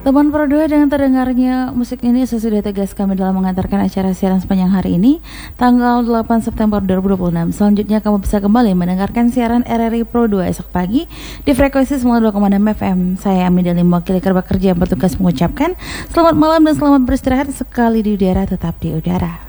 Teman Pro 2, dengan terdengarnya musik ini sesudah tegas kami dalam mengantarkan acara siaran sepanjang hari ini, tanggal 8 September 2026. Selanjutnya kamu bisa kembali mendengarkan siaran RRI Pro 2 esok pagi di frekuensi 92,6 FM. Saya Ami Dali, mewakili kerba kerja yang bertugas mengucapkan selamat malam dan selamat beristirahat sekali di udara tetap di udara.